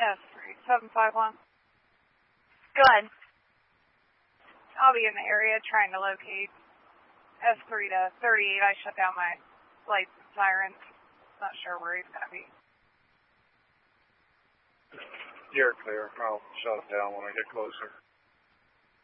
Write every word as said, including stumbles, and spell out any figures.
S three, seven five one. Go ahead. I'll be in the area trying to locate S three to thirty-eight. I shut down my lights and sirens. Not sure where he's going to be. You're clear. I'll shut it down when I get closer.